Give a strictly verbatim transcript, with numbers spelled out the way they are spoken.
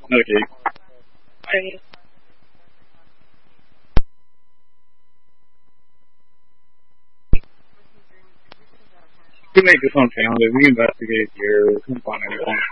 Okay. Great. We make this one family. We investigate here. We find anyone.